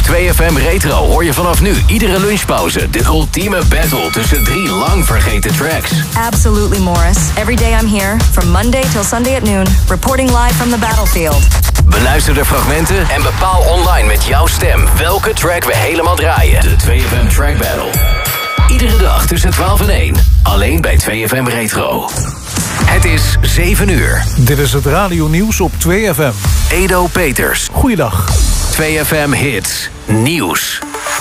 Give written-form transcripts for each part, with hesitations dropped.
2FM Retro hoor je vanaf nu iedere lunchpauze de ultieme battle tussen 3 lang vergeten tracks. Absolutely, Morris. Every day I'm here, from Monday till Sunday at noon, reporting live from the battlefield. Beluister de fragmenten en bepaal online met jouw stem welke track we helemaal draaien. De 2FM Track Battle. Iedere dag tussen 12 en 1. Alleen bij 2FM Retro. Het is 7 uur. Dit is het radionieuws op 2FM. Edo Peters. Goeiedag. 2FM Hits. Nieuws.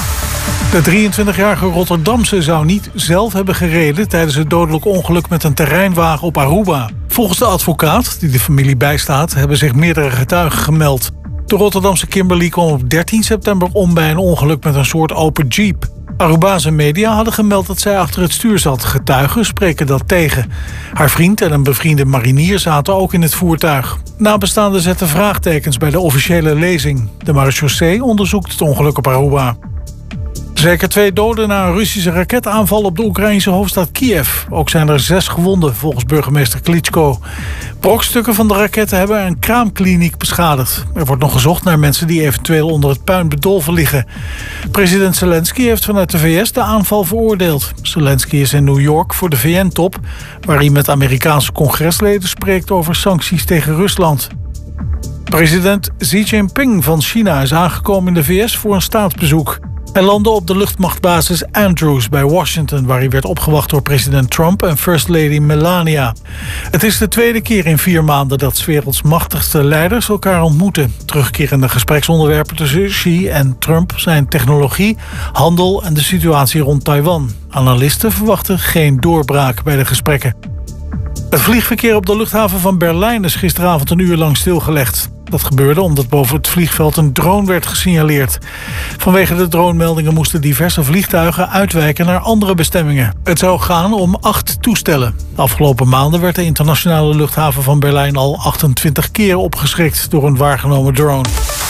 De 23-jarige Rotterdamse zou niet zelf hebben gereden tijdens het dodelijk ongeluk met een terreinwagen op Aruba. Volgens de advocaat, die de familie bijstaat, hebben zich meerdere getuigen gemeld. De Rotterdamse Kimberly kwam op 13 september om bij een ongeluk met een soort open jeep. Arubaanse media hadden gemeld dat zij achter het stuur zat. Getuigen spreken dat tegen. Haar vriend en een bevriende marinier zaten ook in het voertuig. Nabestaanden zetten vraagtekens bij de officiële lezing. De marechaussee onderzoekt het ongeluk op Aruba. Zeker 2 doden na een Russische raketaanval op de Oekraïnse hoofdstad Kiev. Ook zijn er 6 gewonden, volgens burgemeester Klitschko. Brokstukken van de raketten hebben een kraamkliniek beschadigd. Er wordt nog gezocht naar mensen die eventueel onder het puin bedolven liggen. President Zelensky heeft vanuit de VS de aanval veroordeeld. Zelensky is in New York voor de VN-top, waar hij met Amerikaanse congresleden spreekt over sancties tegen Rusland. President Xi Jinping van China is aangekomen in de VS voor een staatsbezoek. Hij landde op de luchtmachtbasis Andrews bij Washington, waar hij werd opgewacht door president Trump en First Lady Melania. Het is de 2e keer in 4 maanden dat 's werelds machtigste leiders elkaar ontmoeten. Terugkerende gespreksonderwerpen tussen Xi en Trump zijn technologie, handel en de situatie rond Taiwan. Analisten verwachten geen doorbraak bij de gesprekken. Het vliegverkeer op de luchthaven van Berlijn is gisteravond een uur lang stilgelegd. Dat gebeurde omdat boven het vliegveld een drone werd gesignaleerd. Vanwege de dronemeldingen moesten diverse vliegtuigen uitwijken naar andere bestemmingen. Het zou gaan om 8 toestellen. De afgelopen maanden werd de internationale luchthaven van Berlijn al 28 keer opgeschrikt door een waargenomen drone.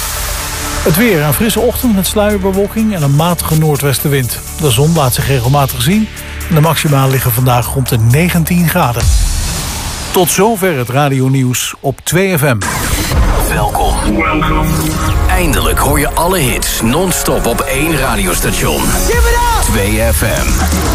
Het weer, een frisse ochtend met sluierbewolking en een matige noordwestenwind. De zon laat zich regelmatig zien en de maxima liggen vandaag rond de 19 graden. Tot zover het radionieuws op 2FM. Welkom. Eindelijk hoor je alle hits non-stop op 1 radiostation. 2FM.